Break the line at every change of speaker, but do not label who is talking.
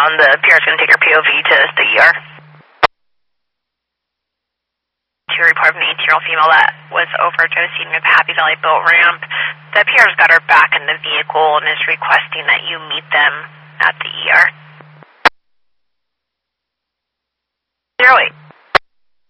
down. The PR is going to take your POV to the ER. To report from an 18-year-old female that was overdosing near the Happy Valley boat ramp. The PR's got her back in the vehicle and is requesting that you meet them at the ER.